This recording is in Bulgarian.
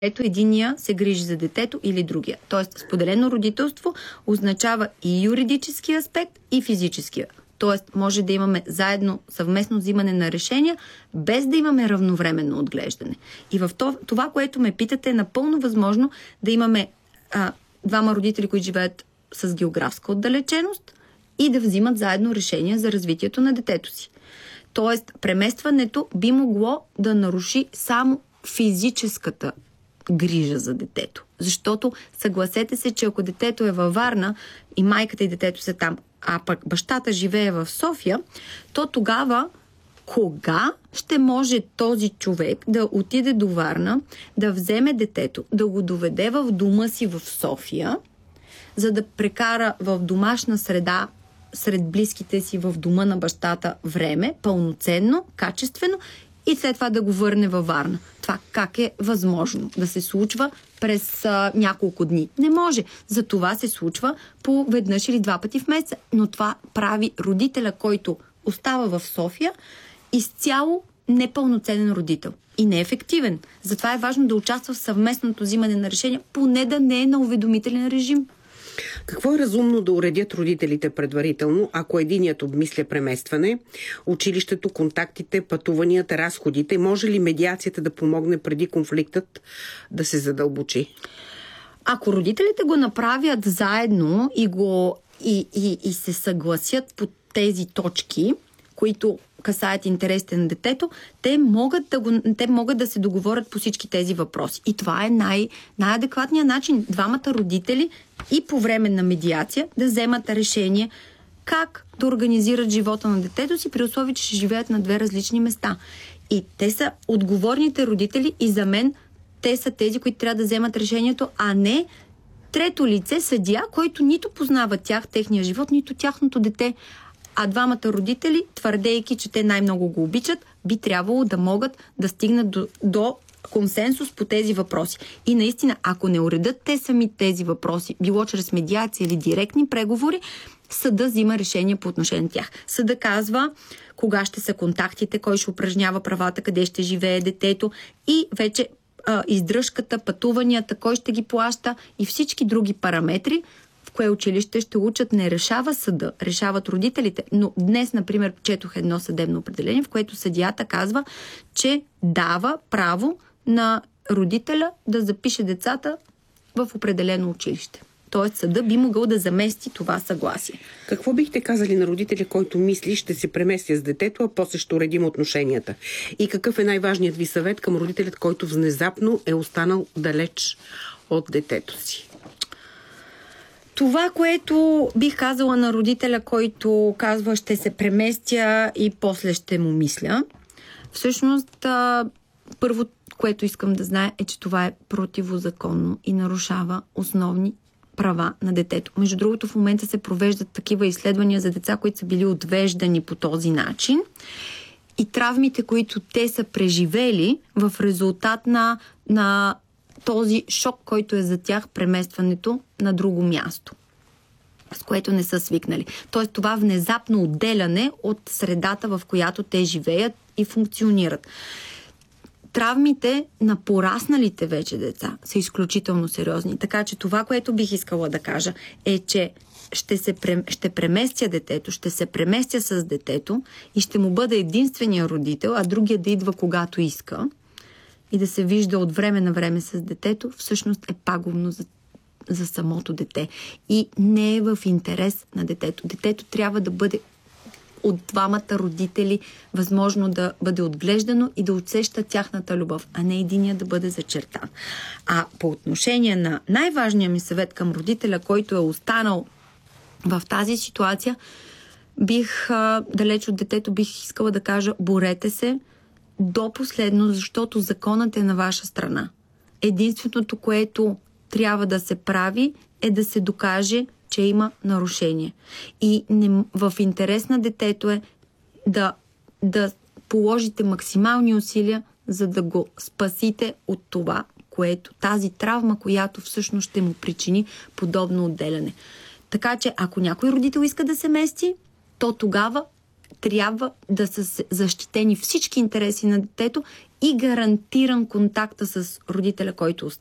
ето единия се грижи за детето или другия. Тоест, споделено родителство означава и юридически аспект, и физическия. Тоест, може да имаме заедно съвместно взимане на решения, без да имаме равновременно отглеждане. И в това, което ме питате, е напълно възможно да имаме двама родители, които живеят с географска отдалеченост и да взимат заедно решения за развитието на детето си. Тоест, преместването би могло да наруши само физическата грижа за детето. Защото съгласете се, че ако детето е във Варна и майката и детето са там, а пък бащата живее в София, то тогава кога ще може този човек да отиде до Варна, да вземе детето, да го доведе в дома си в София, за да прекара в домашна среда сред близките си в дома на бащата време, пълноценно, качествено, и след това да го върне във Варна. Това как е възможно да се случва през няколко дни? Не може. За това се случва по веднъж или два пъти в месеца. Но това прави родителя, който остава в София, изцяло непълноценен родител. И неефективен. Затова е важно да участва в съвместното взимане на решения, поне да не е на уведомителен режим. Какво е разумно да уредят родителите предварително, ако единият обмисля преместване, училището, контактите, пътуванията, разходите? Може ли медиацията да помогне преди конфликтът да се задълбочи? Ако родителите го направят заедно и се съгласят по тези точки, които касаят интересите на детето, те могат да се договорят по всички тези въпроси. И това е най-адекватният начин. Двамата родители и по време на медиация да вземат решение как да организират живота на детето си, при условие, че ще живеят на две различни места. И те са отговорните родители и за мен те са тези, които трябва да вземат решението, а не трето лице, съдия, който нито познава техния живот, нито тяхното дете. А двамата родители, твърдейки, че те най-много го обичат, би трябвало да могат да стигнат до консенсус по тези въпроси. И наистина, ако не уредят те сами тези въпроси, било чрез медиация или директни преговори, съда взима решение по отношение на тях. Съда казва кога ще са контактите, кой ще упражнява правата, къде ще живее детето и вече издръжката, пътуванията, кой ще ги плаща и всички други параметри, в кое училище ще учат, не решава съда, решават родителите. Но днес, например, четох едно съдебно определение, в което съдията казва, че дава право на родителя да запише децата в определено училище. Тоест съда би могъл да замести това съгласие. Какво бихте казали на родителя, който мисли, ще се преместя с детето, а после ще уредим отношенията? И какъв е най-важният ви съвет към родителят, който внезапно е останал далеч от детето си? Това, което бих казала на родителя, който казва, ще се преместя и после ще му мисля, всъщност първо, което искам да знае, е, че това е противозаконно и нарушава основни права на детето. Между другото, в момента се провеждат такива изследвания за деца, които са били отвеждани по този начин и травмите, които те са преживели в резултат на този шок, който е за тях преместването на друго място, с което не са свикнали. Тоест това внезапно отделяне от средата, в която те живеят и функционират. Травмите на порасналите вече деца са изключително сериозни. Така че това, което бих искала да кажа, е, че ще преместя детето, ще се преместя с детето и ще му бъда единствения родител, а другия да идва когато иска и да се вижда от време на време с детето, всъщност е пагубно за самото дете. И не е в интерес на детето. Детето трябва да бъде от двамата родители възможно да бъде отглеждано и да усеща тяхната любов, а не единия да бъде зачертан. А по отношение на най-важния ми съвет към родителя, който е останал в тази ситуация, далеч от детето, бих искала да кажа, борете се до последно, защото законът е на ваша страна. Единственото, което трябва да се прави, е да се докаже, че има нарушение. И в интерес на детето е да положите максимални усилия, за да го спасите от това, тази травма, която всъщност ще му причини подобно отделяне. Така че, ако някой родител иска да се мести, то тогава трябва да са защитени всички интереси на детето и гарантиран контакта с родителя, който